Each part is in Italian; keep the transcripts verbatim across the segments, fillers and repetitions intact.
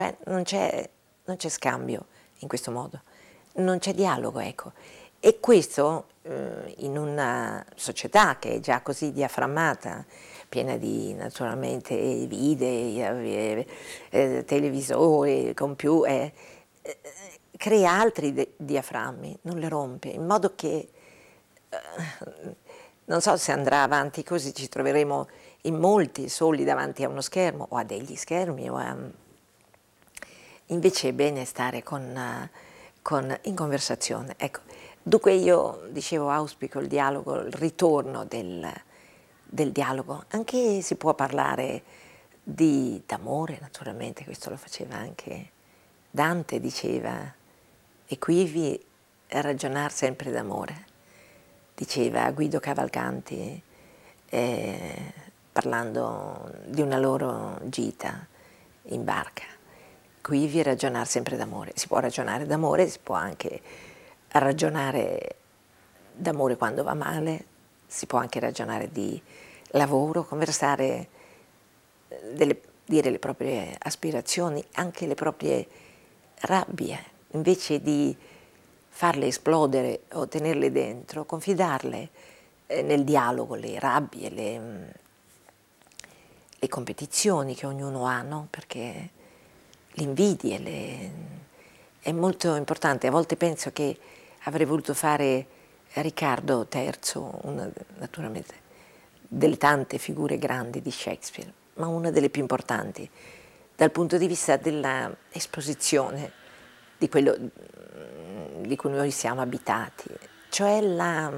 Beh, non c'è non c'è scambio in questo modo, non c'è dialogo, ecco. E questo, uhm, in una società che è già così diaframmata, piena di naturalmente video, ehm, ehm, televisori, compiu eh, ehm, crea altri de diaframmi, non le rompe, in modo che, uhm, non so se andrà avanti così, ci troveremo in molti soli davanti a uno schermo o a degli schermi o a invece è bene stare con con in conversazione, ecco. Dunque io dicevo auspico il dialogo, il ritorno del del dialogo. Anche si può parlare di d'amore naturalmente, questo lo faceva anche Dante, diceva: "Equivi e ragionar sempre d'amore", diceva Guido Cavalcanti, ehm, parlando di una loro gita in barca. Quivi e ragionar sempre d'amore. Si può ragionare d'amore, si può anche ragionare d'amore quando va male, si può anche ragionare di lavoro, conversare, ehm, delle dire le proprie aspirazioni, anche le proprie rabbie, invece di farle esplodere o tenerle dentro, confidarle, ehm, nel dialogo, le rabbie, le mhmm, le competizioni che ognuno ha, no, perché le invidie, le è molto importante. A volte penso che avrei voluto fare Riccardo terzo, una naturalmente delle tante figure grandi di Shakespeare, ma una delle più importanti dal punto di vista della esposizione di quello, mhmm, di cui noi siamo abitati, cioè la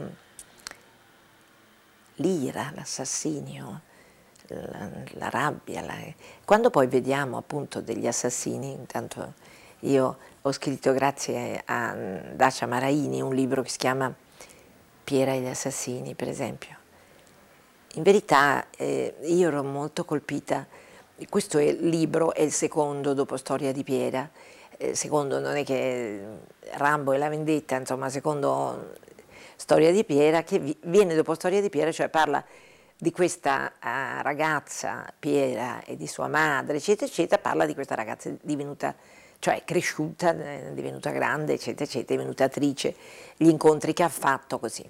l'ira, l'assassinio, la la rabbia, la quando poi vediamo appunto degli assassini, intanto io ho scritto grazie a Dacia Maraini un libro che si chiama Piera e gli assassini, per esempio. In verità, ehm, io ero molto colpita, questo è il libro è il secondo dopo Storia di Piera, ehm, secondo non è che Rambo e la vendetta, insomma, secondo Storia di Piera, che vi viene dopo Storia di Piera, cioè parla di questa, uhm, ragazza Piera e di sua madre, eccetera, eccetera, parla di questa ragazza divenuta cioè cresciuta, ehm, divenuta grande, eccetera, eccetera, divenuta attrice, gli incontri che ha fatto, così.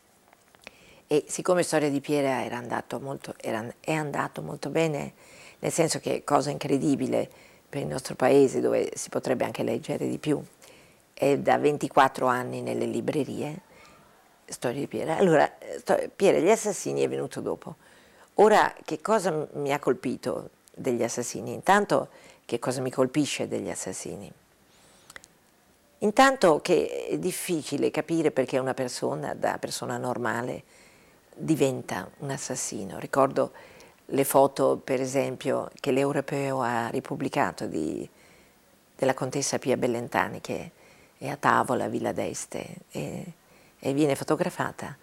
E siccome Storia di Piera era andato molto era è andato molto bene, nel senso che, cosa incredibile per il nostro paese, dove si potrebbe anche leggere di più, è da ventiquattro anni nelle librerie, Storia di Piera. Allora, sto Piera e gli assassini è venuto dopo. Ora, che cosa mi ha colpito degli assassini? Intanto, che cosa mi colpisce degli assassini? Intanto che è difficile capire perché una persona, da persona normale, diventa un assassino. Ricordo le foto, per esempio, che l'Europeo ha ripubblicato di della contessa Pia Bellentani, che è a tavola a Villa d'Este e e viene fotografata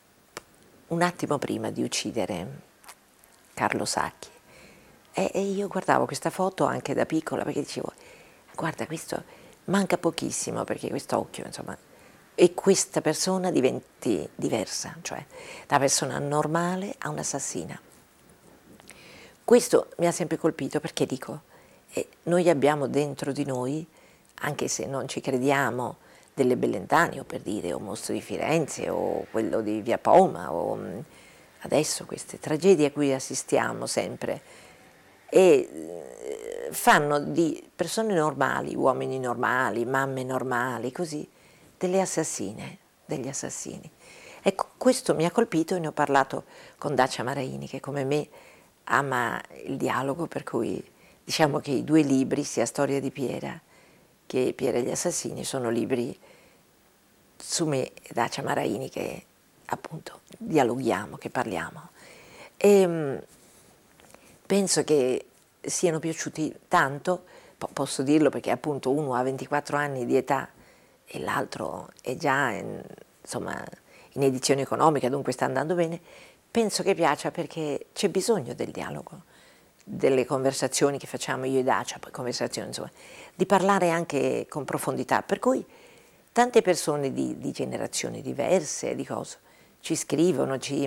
un attimo prima di uccidere Carlo Sacchi. E e io guardavo questa foto anche da piccola perché dicevo: "Guarda, questo manca pochissimo perché quest'occhio, insomma, e questa persona diventi diversa, cioè da persona normale a un'assassina". Questo mi ha sempre colpito perché dico, eh, noi abbiamo dentro di noi, anche se non ci crediamo, delle Bellentani, o per dire, o Mostro di Firenze, o quello di Via Poma, o mh, adesso queste tragedie a cui assistiamo sempre, e eh, fanno di persone normali, uomini normali, mamme normali, così, delle assassine, degli assassini. Ecco, questo mi ha colpito e ne ho parlato con Dacia Maraini, che come me ama il dialogo, per cui diciamo che i due libri, sia Storia di Piera che Piera e gli assassini, sono libri su me e Dacia Maraini che appunto dialoghiamo, che parliamo. E penso che siano piaciuti tanto, po posso dirlo perché appunto uno ha ventiquattro anni di età e l'altro è già in, insomma, in edizione economica, dunque sta andando bene. Penso che piaccia perché c'è bisogno del dialogo, delle conversazioni che facciamo io e Dacia, poi conversazioni, insomma, di parlare anche con profondità, per cui tante persone di, di generazioni diverse, di cose, ci scrivono, ci,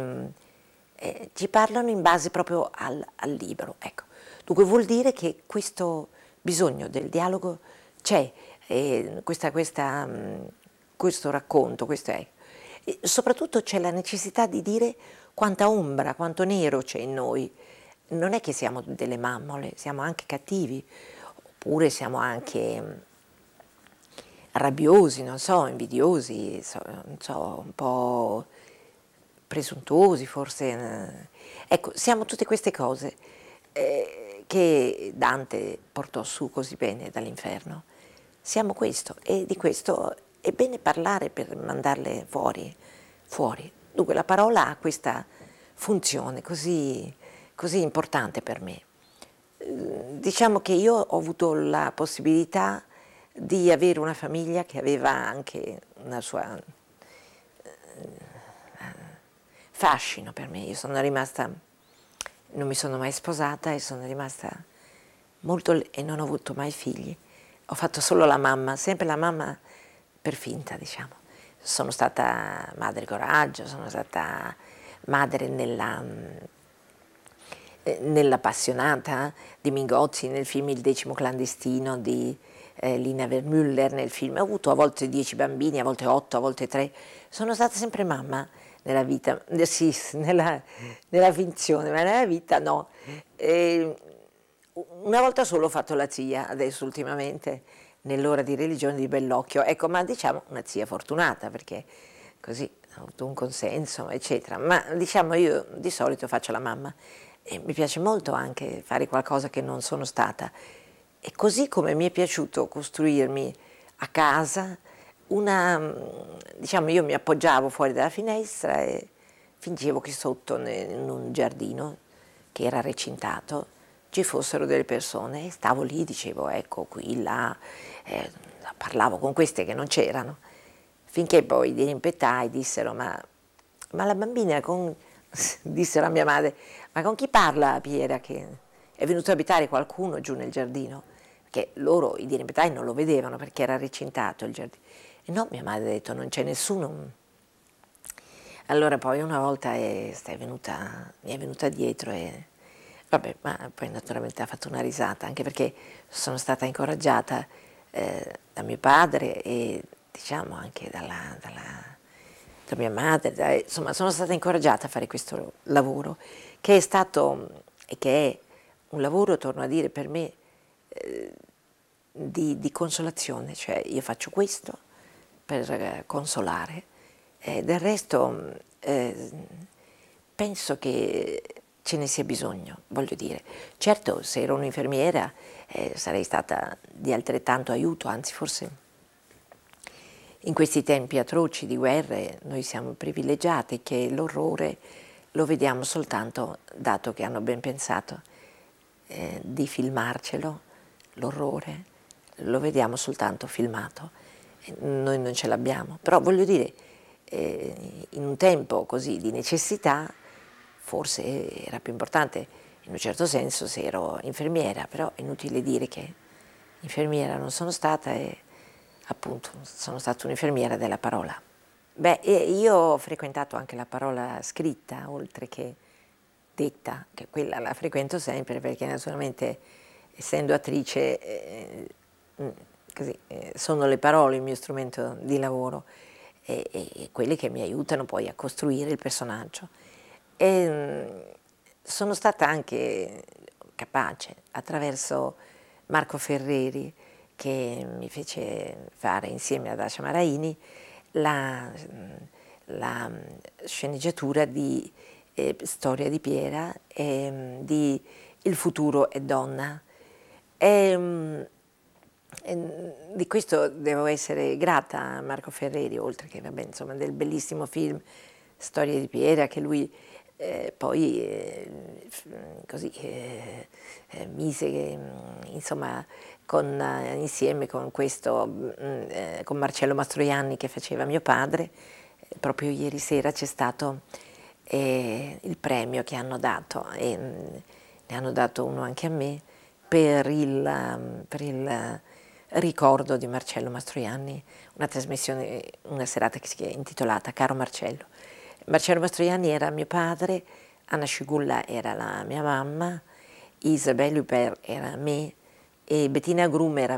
eh, ci parlano in base proprio al, al libro, ecco. Dunque vuol dire che questo bisogno del dialogo c'è, eh, questa, questa, mh, questo racconto, questo è. E soprattutto c'è la necessità di dire quanta ombra, quanto nero c'è in noi. Non è che siamo delle mammole, siamo anche cattivi, oppure siamo anche mh, rabbiosi, non so, invidiosi, so, non so, un po' presuntuosi forse. eh. Ecco, siamo tutte queste cose eh, che Dante portò su così bene dall'inferno. Siamo questo e di questo è bene parlare per mandarle fuori, fuori. Dunque la parola ha questa funzione così, così importante per me. Eh, Diciamo che io ho avuto la possibilità di avere una famiglia che aveva anche una sua fascino per me. Io sono rimasta, non mi sono mai sposata e sono rimasta molto e non ho avuto mai figli. Ho fatto solo la mamma, sempre la mamma per finta, diciamo. Sono stata madre coraggio, sono stata madre nella, eh, nell'appassionata di Mingozzi, nel film Il decimo clandestino di eh, Lina Wermüller, nel film. Ho avuto a volte dieci bambini, a volte otto, a volte tre. Sono stata sempre mamma nella vita, eh, sì, nella, nella finzione, ma nella vita no. E una volta solo ho fatto la zia, adesso ultimamente, nell'ora di religione di Bellocchio, ecco, ma diciamo una zia fortunata, perché così ho avuto un consenso, eccetera, ma diciamo io di solito faccio la mamma e mi piace molto anche fare qualcosa che non sono stata. E così come mi è piaciuto costruirmi a casa una, diciamo, io mi appoggiavo fuori dalla finestra e fingevo che sotto in un giardino che era recintato ci fossero delle persone e stavo lì, dicevo ecco qui, là, eh, parlavo con queste che non c'erano, finché poi i dirimpettai dissero ma, ma la bambina con, dissero a mia madre, ma con chi parla Piera che è venuto a abitare qualcuno giù nel giardino? Perché loro, i dirimpettai, non lo vedevano perché era recintato il giardino. E no, mia madre ha detto non c'è nessuno. Allora poi una volta è, è venuta, mi è venuta dietro e vabbè, ma poi naturalmente ha fatto una risata, anche perché sono stata incoraggiata eh, da mio padre e diciamo anche dalla, dalla, da mia madre, da, insomma sono stata incoraggiata a fare questo lavoro che è stato e che è un lavoro, torno a dire, per me eh, di, di consolazione, cioè io faccio questo per eh, consolare, e del resto eh, penso che ce ne sia bisogno, voglio dire. Certo, se ero un'infermiera eh, sarei stata di altrettanto aiuto, anzi forse in questi tempi atroci di guerre noi siamo privilegiati che l'orrore lo vediamo soltanto, dato che hanno ben pensato eh, di filmarcelo, l'orrore, lo vediamo soltanto filmato, noi non ce l'abbiamo. Però voglio dire, eh, in un tempo così di necessità, forse era più importante, in un certo senso, se ero infermiera, però è inutile dire che infermiera non sono stata e appunto sono stata un'infermiera della parola. Beh, io ho frequentato anche la parola scritta, oltre che detta, che quella la frequento sempre perché naturalmente essendo attrice eh, così, eh, sono le parole il mio strumento di lavoro e, e quelle che mi aiutano poi a costruire il personaggio. E, mh, sono stata anche capace attraverso Marco Ferreri che mi fece fare insieme ad Ascia Maraini la, la sceneggiatura di eh, Storia di Piera e di Il futuro è donna. E, e di questo devo essere grata a Marco Ferreri, oltre che vabbè, insomma, del bellissimo film Storia di Piera che lui eh, poi eh, così eh, eh, mise insomma con, eh, insieme con questo mh, eh, con Marcello Mastroianni che faceva mio padre. Eh, proprio ieri sera c'è stato eh, il premio che hanno dato e mh, ne hanno dato uno anche a me per il, um, per il ricordo di Marcello Mastroianni, una trasmissione, una serata che si è intitolata Caro Marcello. Marcello Mastroianni era mio padre, Anna Scigulla era la mia mamma, Isabelle Huppert era me e Bettina Grumer